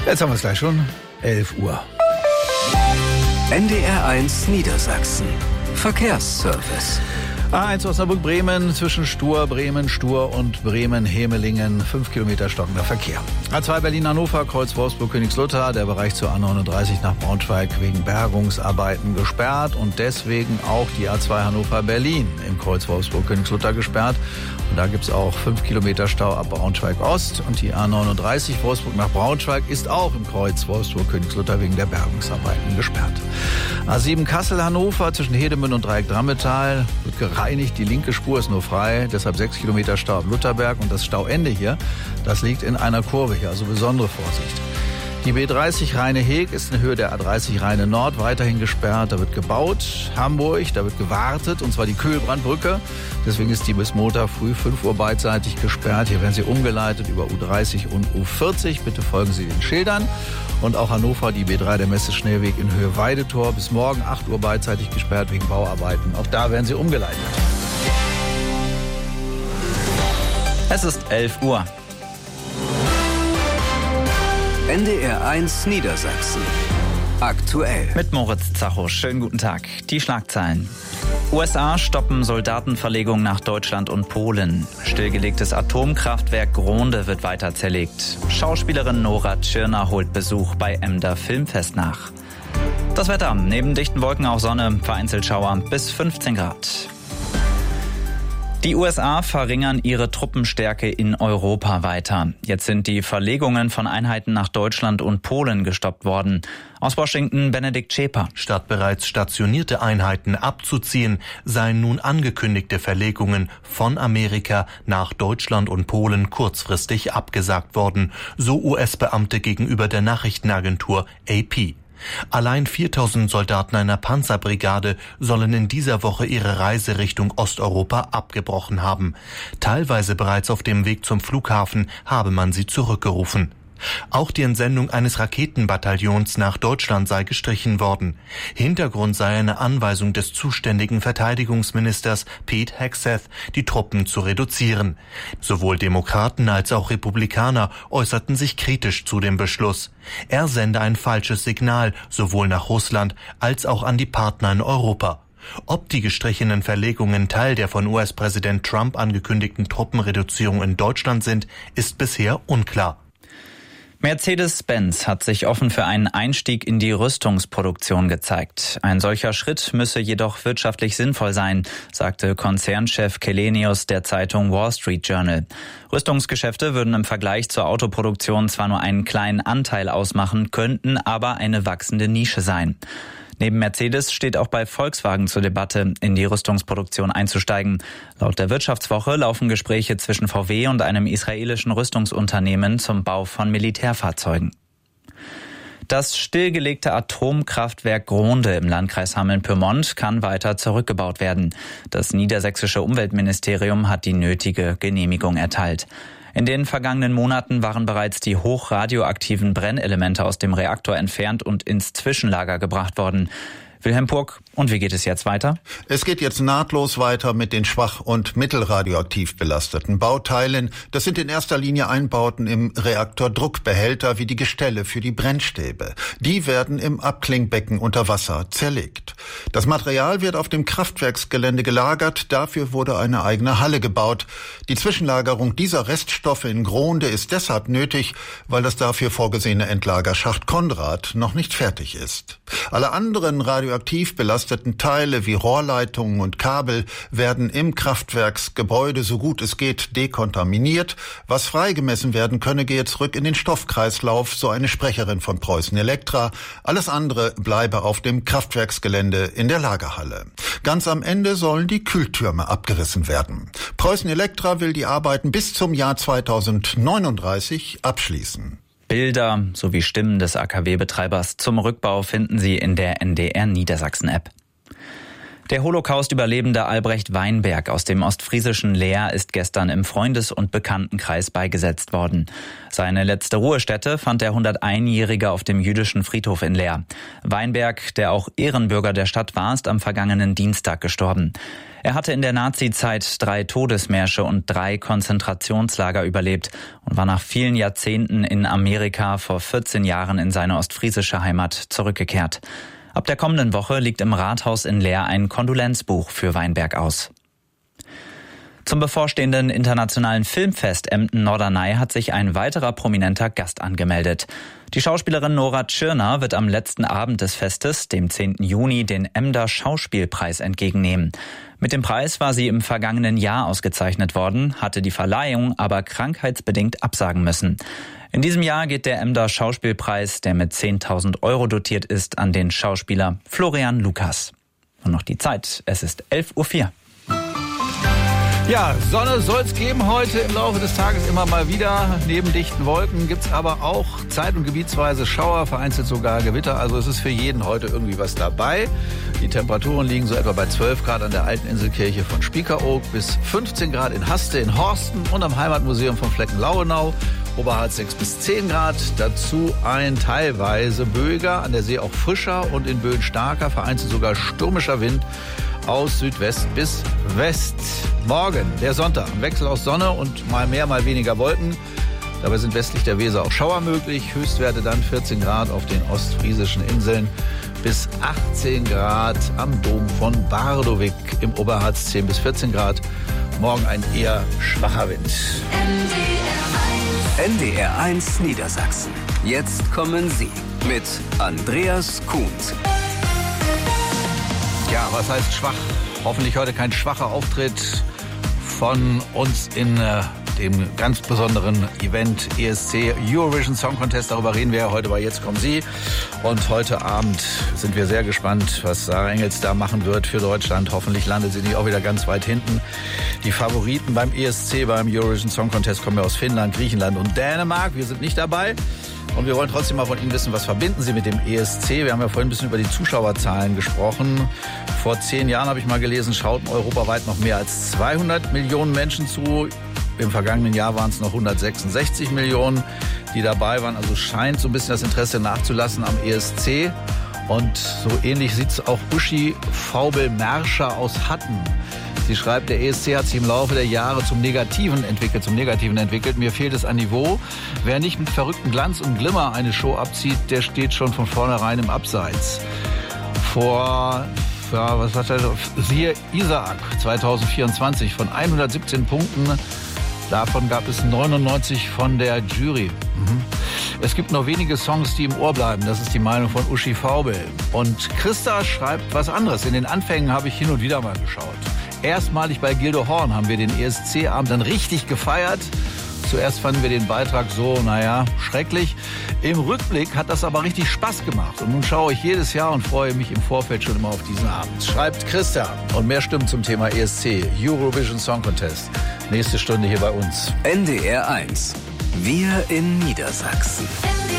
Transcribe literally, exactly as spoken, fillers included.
Jetzt haben wir es gleich schon, elf Uhr. N D R eins Niedersachsen. Verkehrsservice. A eins Osnabrück-Bremen zwischen Stur, Bremen, Stur und Bremen-Hemelingen. Fünf Kilometer stockender Verkehr. A zwei Berlin-Hannover, Kreuz Wolfsburg-Königslutter. Der Bereich zur A neununddreißig nach Braunschweig wegen Bergungsarbeiten gesperrt. Und deswegen auch die A zwei Hannover-Berlin im Kreuz Wolfsburg-Königslutter gesperrt. Und da gibt es auch fünf Kilometer Stau ab Braunschweig-Ost. Und die A neununddreißig Wolfsburg nach Braunschweig ist auch im Kreuz Wolfsburg-Königslutter wegen der Bergungsarbeiten gesperrt. A sieben Kassel-Hannover zwischen Hedemünde und Dreieck-Drammetal wird gereinigt. Die linke Spur ist nur frei, deshalb sechs Kilometer Stau ab Lutherberg. Und das Stauende hier, das liegt in einer Kurve hier, also besondere Vorsicht. Die B dreißig Rheine-Heg ist in Höhe der A dreißig Rheine-Nord weiterhin gesperrt. Da wird gebaut. Hamburg, da wird gewartet, und zwar die Kühlbrandbrücke. Deswegen ist die bis Montag früh fünf Uhr beidseitig gesperrt. Hier werden sie umgeleitet über U dreißig und U vierzig. Bitte folgen Sie den Schildern. Und auch Hannover, die B drei, der Messe-Schnellweg in Höhe Weidetor, bis morgen acht Uhr beidseitig gesperrt wegen Bauarbeiten. Auch da werden sie umgeleitet. Es ist elf Uhr. N D R eins Niedersachsen. Aktuell. Mit Moritz Zacho. Schönen guten Tag. Die Schlagzeilen. U S A stoppen Soldatenverlegung nach Deutschland und Polen. Stillgelegtes Atomkraftwerk Gronde wird weiter zerlegt. Schauspielerin Nora Tschirner holt Besuch bei Emder Filmfest nach. Das Wetter. Neben dichten Wolken auch Sonne, vereinzelt Schauer bis fünfzehn Grad. Die U S A verringern ihre Truppenstärke in Europa weiter. Jetzt sind die Verlegungen von Einheiten nach Deutschland und Polen gestoppt worden. Aus Washington Benedikt Schäper. Statt bereits stationierte Einheiten abzuziehen, seien nun angekündigte Verlegungen von Amerika nach Deutschland und Polen kurzfristig abgesagt worden, so U S-Beamte gegenüber der Nachrichtenagentur A P. Allein viertausend Soldaten einer Panzerbrigade sollen in dieser Woche ihre Reise Richtung Osteuropa abgebrochen haben. Teilweise bereits auf dem Weg zum Flughafen habe man sie zurückgerufen. Auch die Entsendung eines Raketenbataillons nach Deutschland sei gestrichen worden. Hintergrund sei eine Anweisung des zuständigen Verteidigungsministers Pete Hegseth, die Truppen zu reduzieren. Sowohl Demokraten als auch Republikaner äußerten sich kritisch zu dem Beschluss. Er sende ein falsches Signal sowohl nach Russland als auch an die Partner in Europa. Ob die gestrichenen Verlegungen Teil der von U S-Präsident Trump angekündigten Truppenreduzierung in Deutschland sind, ist bisher unklar. Mercedes-Benz hat sich offen für einen Einstieg in die Rüstungsproduktion gezeigt. Ein solcher Schritt müsse jedoch wirtschaftlich sinnvoll sein, sagte Konzernchef Källenius der Zeitung Wall Street Journal. Rüstungsgeschäfte würden im Vergleich zur Autoproduktion zwar nur einen kleinen Anteil ausmachen, könnten aber eine wachsende Nische sein. Neben Mercedes steht auch bei Volkswagen zur Debatte, in die Rüstungsproduktion einzusteigen. Laut der Wirtschaftswoche laufen Gespräche zwischen V W und einem israelischen Rüstungsunternehmen zum Bau von Militärfahrzeugen. Das stillgelegte Atomkraftwerk Gronde im Landkreis Hameln-Pyrmont kann weiter zurückgebaut werden. Das niedersächsische Umweltministerium hat die nötige Genehmigung erteilt. In den vergangenen Monaten waren bereits die hochradioaktiven Brennelemente aus dem Reaktor entfernt und ins Zwischenlager gebracht worden. Wilhelm Purk, und wie geht es jetzt weiter? Es geht jetzt nahtlos weiter mit den schwach- und mittelradioaktiv belasteten Bauteilen. Das sind in erster Linie Einbauten im Reaktordruckbehälter wie die Gestelle für die Brennstäbe. Die werden im Abklingbecken unter Wasser zerlegt. Das Material wird auf dem Kraftwerksgelände gelagert. Dafür wurde eine eigene Halle gebaut. Die Zwischenlagerung dieser Reststoffe in Gronde ist deshalb nötig, weil das dafür vorgesehene Endlagerschacht Konrad noch nicht fertig ist. Alle anderen radioaktiv belasteten Teile wie Rohrleitungen und Kabel werden im Kraftwerksgebäude so gut es geht dekontaminiert. Was freigemessen werden könne, gehe zurück in den Stoffkreislauf, so eine Sprecherin von Preußen Elektra. Alles andere bleibe auf dem Kraftwerksgelände in der Lagerhalle. Ganz am Ende sollen die Kühltürme abgerissen werden. Preußen Elektra will die Arbeiten bis zum Jahr zweitausendneununddreißig abschließen. Bilder sowie Stimmen des A K W-Betreibers zum Rückbau finden Sie in der N D R Niedersachsen-App. Der Holocaust-Überlebende Albrecht Weinberg aus dem ostfriesischen Leer ist gestern im Freundes- und Bekanntenkreis beigesetzt worden. Seine letzte Ruhestätte fand der hunderteinjährige auf dem jüdischen Friedhof in Leer. Weinberg, der auch Ehrenbürger der Stadt war, ist am vergangenen Dienstag gestorben. Er hatte in der Nazizeit drei Todesmärsche und drei Konzentrationslager überlebt und war nach vielen Jahrzehnten in Amerika vor vierzehn Jahren in seine ostfriesische Heimat zurückgekehrt. Ab der kommenden Woche liegt im Rathaus in Leer ein Kondolenzbuch für Weinberg aus. Zum bevorstehenden internationalen Filmfest Emden-Norderney hat sich ein weiterer prominenter Gast angemeldet. Die Schauspielerin Nora Tschirner wird am letzten Abend des Festes, dem zehnten Juni, den Emder Schauspielpreis entgegennehmen. Mit dem Preis war sie im vergangenen Jahr ausgezeichnet worden, hatte die Verleihung aber krankheitsbedingt absagen müssen. In diesem Jahr geht der Emder Schauspielpreis, der mit zehntausend Euro dotiert ist, an den Schauspieler Florian Lukas. Und noch die Zeit, es ist elf Uhr vier. Ja, Sonne soll es geben heute im Laufe des Tages immer mal wieder. Neben dichten Wolken gibt es aber auch zeit- und gebietsweise Schauer, vereinzelt sogar Gewitter. Also es ist für jeden heute irgendwie was dabei. Die Temperaturen liegen so etwa bei zwölf Grad an der alten Inselkirche von Spiekeroog, bis fünfzehn Grad in Haste, in Horsten und am Heimatmuseum von Flecken-Lauenau. Oberharz sechs bis zehn Grad. Dazu ein teilweise böiger, an der See auch frischer und in Böen starker, vereinzelt sogar stürmischer Wind aus Südwest bis West. Morgen, der Sonntag, ein Wechsel aus Sonne und mal mehr, mal weniger Wolken. Dabei sind westlich der Weser auch Schauer möglich. Höchstwerte dann vierzehn Grad auf den ostfriesischen Inseln bis achtzehn Grad am Dom von Bardowik. Im Oberharz zehn bis vierzehn Grad. Morgen ein eher schwacher Wind. N D R eins Niedersachsen. Jetzt kommen Sie mit Andreas Kuhns. Ja, was heißt schwach? Hoffentlich heute kein schwacher Auftritt von uns in äh, dem ganz besonderen Event E S C Eurovision Song Contest. Darüber reden wir ja heute bei Jetzt kommen Sie. Und heute Abend sind wir sehr gespannt, was Sarah Engels da machen wird für Deutschland. Hoffentlich landet sie nicht auch wieder ganz weit hinten. Die Favoriten beim E S C, beim Eurovision Song Contest, kommen ja aus Finnland, Griechenland und Dänemark. Wir sind nicht dabei. Und wir wollen trotzdem mal von Ihnen wissen, was verbinden Sie mit dem E S C? Wir haben ja vorhin ein bisschen über die Zuschauerzahlen gesprochen. Vor zehn Jahren habe ich mal gelesen, schauten europaweit noch mehr als zweihundert Millionen Menschen zu. Im vergangenen Jahr waren es noch hundertsechsundsechzig Millionen, die dabei waren. Also scheint so ein bisschen das Interesse nachzulassen am E S C. Und so ähnlich sieht es auch Uschi Faubel-Merscher aus Hatten. Sie schreibt, der E S C hat sich im Laufe der Jahre zum Negativen entwickelt, zum Negativen entwickelt. Mir fehlt es an Niveau. Wer nicht mit verrücktem Glanz und Glimmer eine Show abzieht, der steht schon von vornherein im Abseits. Vor, ja, was hat er, siehe Isaak zwanzig vierundzwanzig von hundertsiebzehn Punkten. Davon gab es neunundneunzig von der Jury. Mhm. Es gibt nur wenige Songs, die im Ohr bleiben. Das ist die Meinung von Uschi Faubel. Und Christa schreibt was anderes. In den Anfängen habe ich hin und wieder mal geschaut. Erstmalig bei Gildo Horn haben wir den E S C-Abend dann richtig gefeiert. Zuerst fanden wir den Beitrag so, naja, schrecklich. Im Rückblick hat das aber richtig Spaß gemacht. Und nun schaue ich jedes Jahr und freue mich im Vorfeld schon immer auf diesen Abend. Schreibt Christa. Und mehr Stimmen zum Thema E S C, Eurovision Song Contest. Nächste Stunde hier bei uns. N D R eins. Wir in Niedersachsen.